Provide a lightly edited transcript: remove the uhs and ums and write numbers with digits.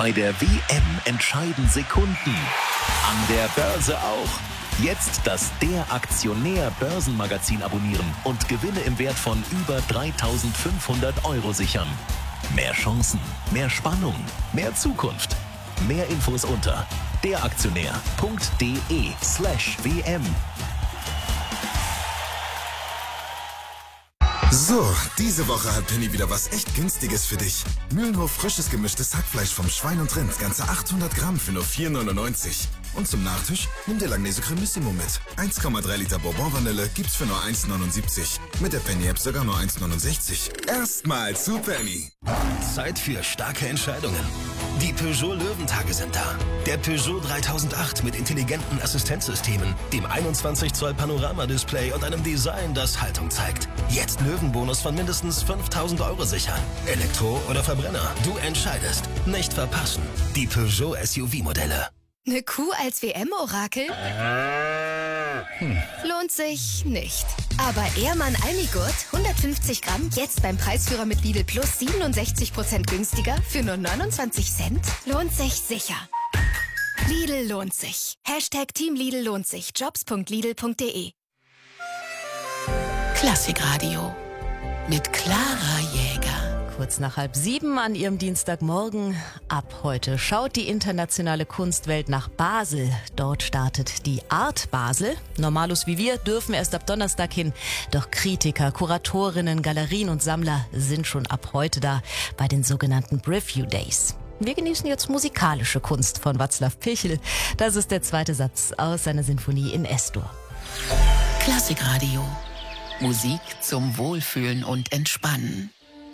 Bei der WM entscheiden Sekunden. An der Börse auch. Jetzt das Der Aktionär Börsenmagazin abonnieren und Gewinne im Wert von über 3.500 € sichern. Mehr Chancen, mehr Spannung, mehr Zukunft. Mehr Infos unter deraktionär.de/WM. So, diese Woche hat Penny wieder was echt Günstiges für dich. Mühlenhof frisches gemischtes Hackfleisch vom Schwein und Rind, ganze 800 Gramm für nur 4,99. Und zum Nachtisch nimm dir Langnese Cremissimo mit. 1,3 Liter Bourbon Vanille gibt's für nur 1,79. Mit der Penny-App sogar nur 1,69. Erstmal zu Penny. Zeit für starke Entscheidungen. Die Peugeot Löwentage sind da. Der Peugeot 3008 mit intelligenten Assistenzsystemen, dem 21 Zoll Panoramadisplay und einem Design, das Haltung zeigt. Jetzt Löwenbonus von mindestens 5.000 € sichern. Elektro oder Verbrenner, du entscheidest. Nicht verpassen. Die Peugeot SUV-Modelle. Eine Kuh als WM-Orakel? Lohnt sich nicht. Aber Ehrmann Almigurt, 150 Gramm, jetzt beim Preisführer mit Lidl Plus 67% günstiger für nur 29 Cent? Lohnt sich sicher. Lidl lohnt sich. Hashtag Team Lidl lohnt sich. Jobs.lidl.de. Klassikradio mit Clara Jäger. Kurz nach 6:30 an ihrem Dienstagmorgen. Ab heute schaut die internationale Kunstwelt nach Basel. Dort startet die Art Basel. Normalos wie wir dürfen erst ab Donnerstag hin. Doch Kritiker, Kuratorinnen, Galerien und Sammler sind schon ab heute da bei den sogenannten Preview Days. Wir genießen jetzt musikalische Kunst von Václav Pichel. Das ist der zweite Satz aus seiner Sinfonie in S-Dur. Klassikradio. Musik zum Wohlfühlen und Entspannen.